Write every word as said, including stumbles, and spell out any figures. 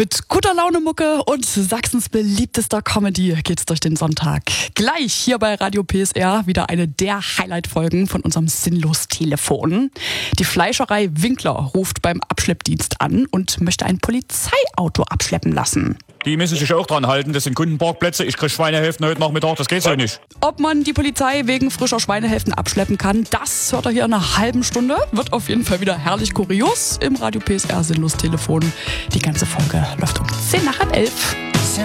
Mit guter Laune Mucke und Sachsens beliebtester Comedy geht's durch den Sonntag. Gleich hier bei Radio P S R wieder eine der Highlight-Folgen von unserem Sinnlos-Telefon. Die Fleischerei Winkler ruft beim Abschleppdienst an und möchte ein Polizeiauto abschleppen lassen. Die müssen sich auch dran halten, das sind Kundenparkplätze. Ich kriege Schweinehälften heute Nachmittag, das geht so nicht. Ob man die Polizei wegen frischer Schweinehälften abschleppen kann, das hört er hier in einer halben Stunde. Wird auf jeden Fall wieder herrlich kurios im Radio P S R Sinnlos-Telefon. Die ganze Folge läuft um zehn nach elf.